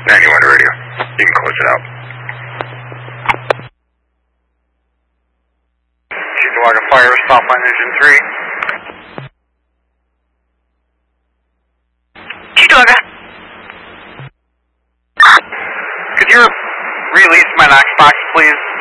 91 to radio. You can close it out. Cheektowaga Fire, stop line engine 3. Cheektowaga. Could you release my Knox box, please?